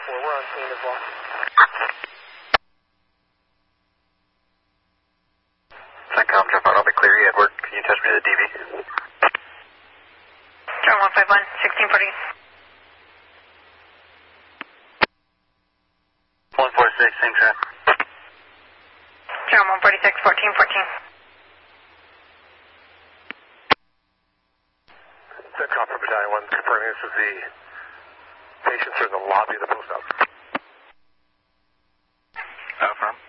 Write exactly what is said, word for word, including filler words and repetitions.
four, we're on scene as well. CENTCOM, jump out, I'll be clear. Edward, can you touch me to the D V? John one five one, sixteen forty. one four six, same track. John one forty-six, fourteen fourteen. CENTCOM for Battalion one, confirming this is the patients are in the lobby of the post office. Uh, from?